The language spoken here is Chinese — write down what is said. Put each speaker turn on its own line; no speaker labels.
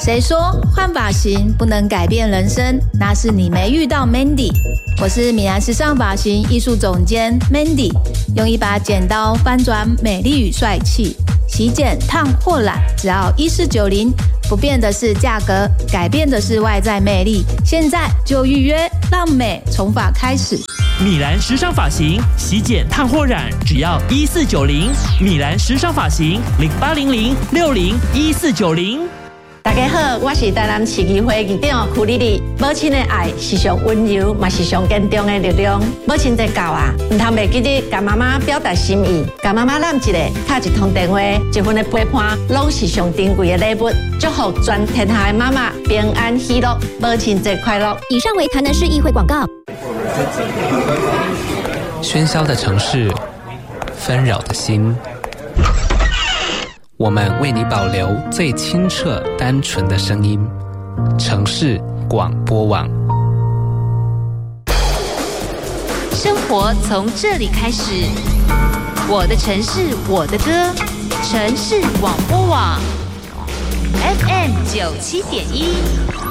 谁说换发型不能改变人生？那是你没遇到 Mandy。我是米兰时尚发型艺术总监 Mandy， 用一把剪刀翻转美丽与帅气，洗剪烫或染只要1490，不变的是价格，改变的是外在魅力。现在就预约，让美从发开始。
米兰时尚发型洗剪烫或染只要1490，米兰时尚发型0800601490。
大家好，我是台南市议会议长曲丽丽。母亲的爱是上温柔，也是上坚强的力量。母亲节到啊，唔通袂记得甲妈妈表达心意，甲妈妈揽一个，打一通电话，一份的陪伴，拢是上珍贵的礼物。祝福全天下的妈妈平安喜乐，母亲节快乐！
以上为台南市议会广告。
喧嚣的城市，纷扰的心。我们为你保留最清澈单纯的声音，城市广播网。
生活从这里开始，我的城市，我的歌，城市广播网 FM 97.1。